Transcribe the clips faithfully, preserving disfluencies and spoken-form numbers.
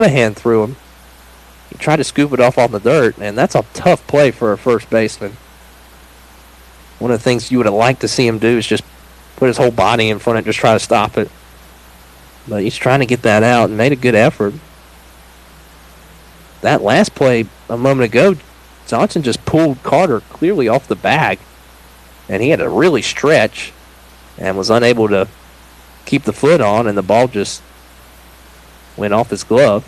Monahan threw him. He tried to scoop it off on the dirt, and that's a tough play for a first baseman. One of the things you would have liked to see him do is just put his whole body in front and just try to stop it. But he's trying to get that out and made a good effort. That last play a moment ago, Johnson just pulled Carter clearly off the bag, and he had to really stretch and was unable to keep the foot on, and the ball just went off his glove.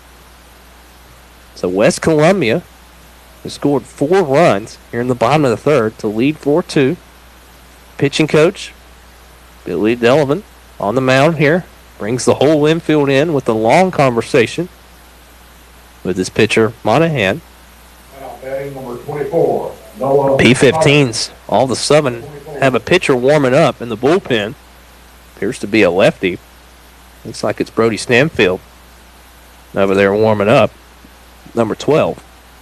So West Columbia has scored four runs here in the bottom of the third to lead four two. Pitching coach Billy Delavan on the mound here brings the whole infield in with a long conversation with his pitcher Monahan. Number twenty-four, P fifteens all of a sudden have a pitcher warming up in the bullpen. Appears to be a lefty. Looks like it's Brody Stanfield over there warming up. Number twelve.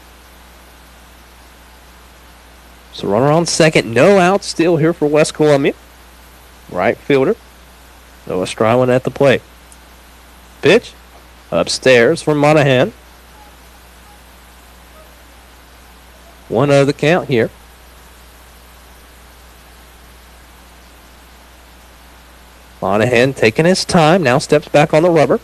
So runner on second, no outs still here for West Columbia. Right fielder Noah Stryland at the plate. Pitch upstairs from Monahan. one oh the count here. Monahan taking his time, now steps back on the rubber.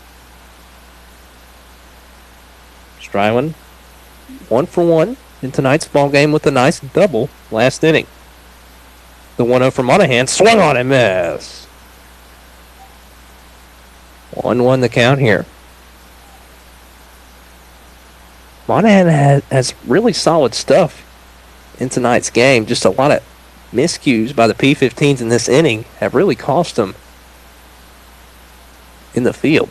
Stryland one for one in tonight's ball game with a nice double last inning. The one oh from Monahan, swung on and miss. one one the count here. Monahan has, has really solid stuff in tonight's game. Just a lot of miscues by the P fifteens in this inning have really cost him in the field.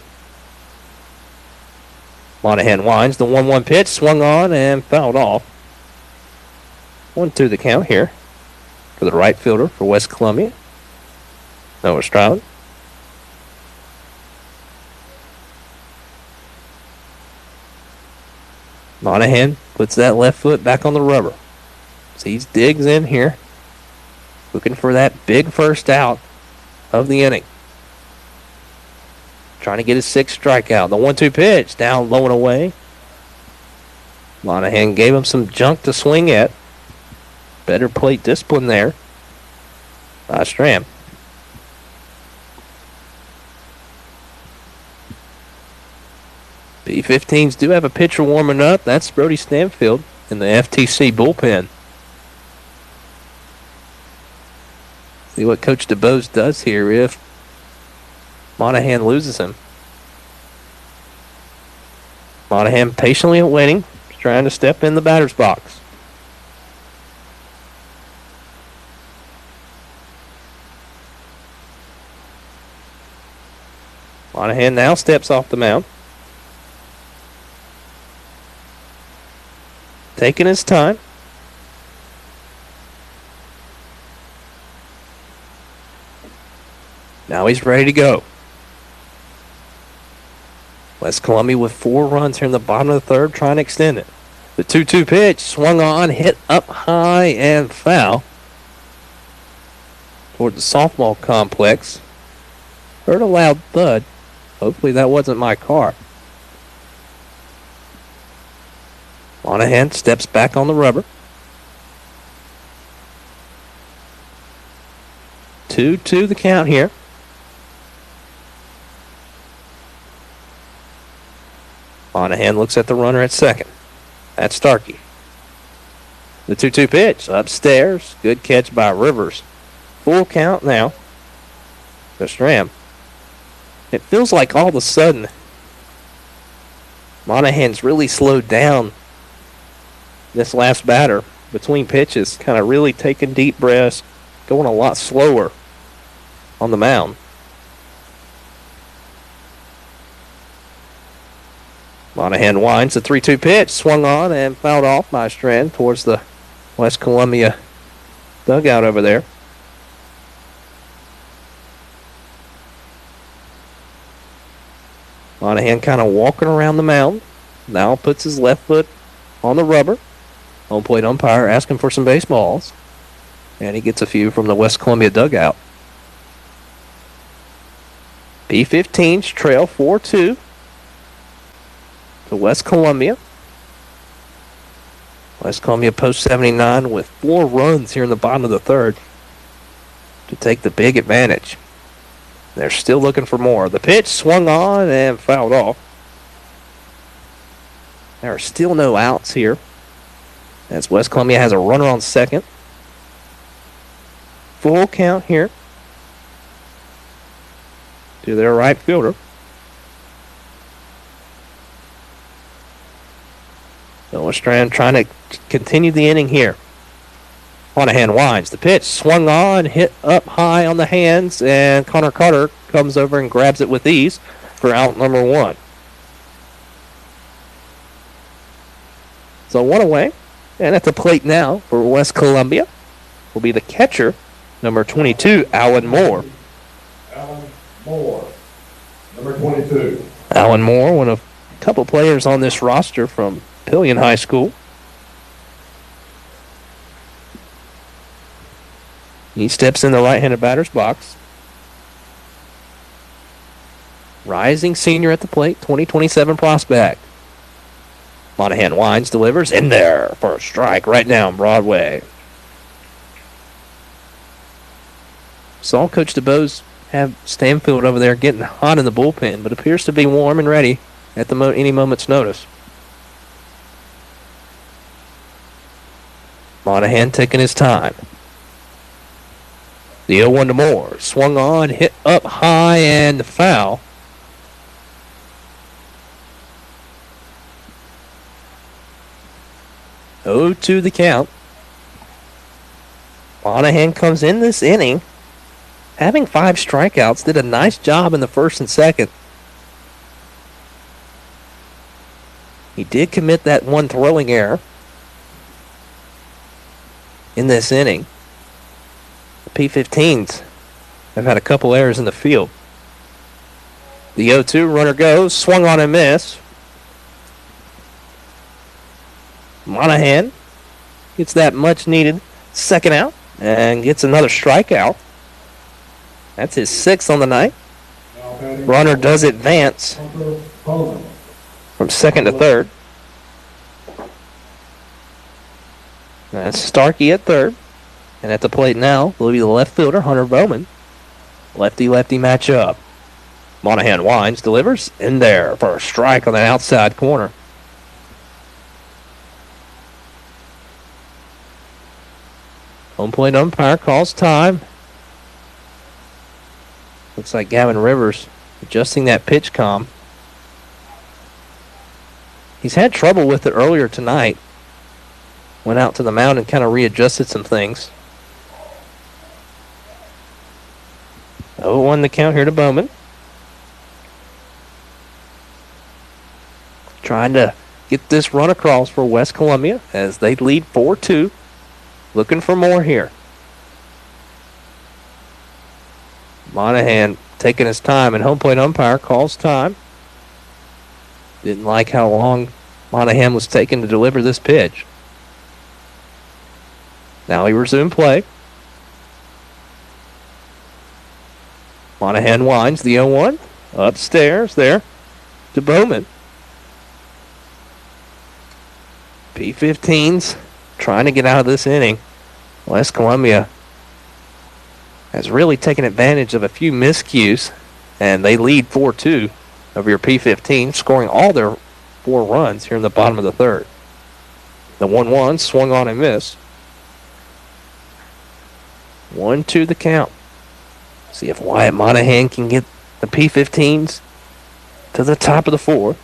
Monahan winds the one one pitch, swung on and fouled off. one two the count here for the right fielder for West Columbia, Noah Stryland. Monahan puts that left foot back on the rubber. Sees Diggs in here, looking for that big first out of the inning. Trying to get his sixth strikeout. The one two pitch, down low and away. Monahan gave him some junk to swing at. Better plate discipline there by Stram. P fifteens do have a pitcher warming up. That's Brody Stanfield in the F T C bullpen. See what Coach DeBose does here if Monahan loses him. Monahan patiently waiting, trying to step in the batter's box. Monahan now steps off the mound. Taking his time. Now he's ready to go. West Columbia with four runs here in the bottom of the third, trying to extend it. The two two pitch, swung on, hit up high and foul toward the softball complex. Heard a loud thud. Hopefully that wasn't my car. Monahan steps back on the rubber. two two the count here. Monahan looks at the runner at second. That's Starkey. The two two pitch upstairs. Good catch by Rivers. Full count now. The Stram. It feels like all of a sudden Monahan's really slowed down this last batter between pitches, kind of really taking deep breaths, going a lot slower on the mound. Monahan winds the three two pitch, swung on and fouled off by Strand towards the West Columbia dugout over there. Monahan kind of walking around the mound. Now puts his left foot on the rubber. Home plate umpire asking for some baseballs. And he gets a few from the West Columbia dugout. P fifteens trail four two. to West Columbia. West Columbia post seventy-nine with four runs here in the bottom of the third to take the big advantage. They're still looking for more. The pitch swung on and fouled off. There are still no outs here as West Columbia has a runner on second. Full count here to their right fielder. Noah Strand trying to continue the inning here. Monahan winds. The pitch swung on, hit up high on the hands, and Connor Carter comes over and grabs it with ease for out number one. So one away. And at the plate now for West Columbia will be the catcher, number twenty-two, Alan Moore. Alan Moore, number twenty-two. Alan Moore, one of a couple players on this roster from Pillion High School. He steps in the right-handed batter's box. Rising senior at the plate, twenty twenty-seven prospect. Monahan winds, delivers, in there for a strike right down Broadway. Saw Coach DeBose have Stanfield over there getting hot in the bullpen, but appears to be warm and ready at the mo- any moment's notice. Monahan taking his time. The oh one to Moore. Swung on, hit up high, and foul. oh two the count. Monahan comes in this inning having five strikeouts. Did a nice job in the first and second. He did commit that one throwing error in this inning. The P fifteens have had a couple errors in the field. The oh two runner goes, swung on and missed. Monahan gets that much needed second out and gets another strikeout. That's his sixth on the night. Runner does advance from second to third. That's Starkey at third. And at the plate now will be the left fielder, Hunter Bowman. Lefty-lefty matchup. Monahan winds, delivers, in there for a strike on the outside corner. Home plate umpire calls time. Looks like Gavin Rivers adjusting that pitch comm. He's had trouble with it earlier tonight. Went out to the mound and kind of readjusted some things. oh one the count here to Bowman. Trying to get this run across for West Columbia as they lead four two. Looking for more here. Monahan taking his time, and home plate umpire calls time. Didn't like how long Monahan was taking to deliver this pitch. Now he resumed play. Monahan winds the oh one. Upstairs there to Bowman. P fifteens trying to get out of this inning. West Columbia has really taken advantage of a few miscues, and they lead four two over your P fifteen, scoring all their four runs here in the bottom of the third. The one one swung on and missed. one two the count. See if Wyatt Monahan can get the P fifteens to the top of the fourth.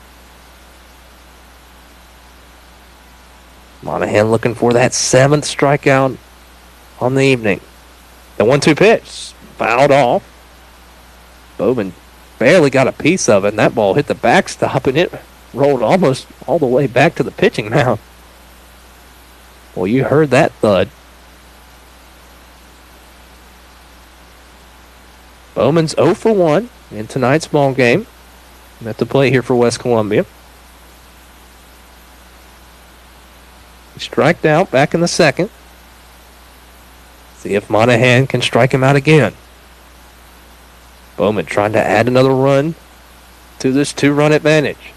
Monahan looking for that seventh strikeout on the evening. The one two pitch fouled off. Bowman barely got a piece of it, and that ball hit the backstop, and it rolled almost all the way back to the pitching mound. Well, you heard that thud. Bowman's oh for one in tonight's ball game. At the plate here for West Columbia. He striked out back in the second. See if Monahan can strike him out again. Bowman trying to add another run to this two-run advantage.